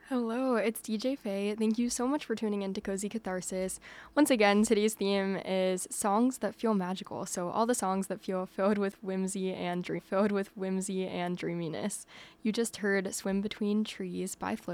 Hello, it's DJ Faye. Thank you so much for tuning in to Cozy Catharsis. Once again, today's theme is songs that feel magical. So all the songs that feel filled with whimsy and dreaminess. You just heard "Swim Between Trees" by Flip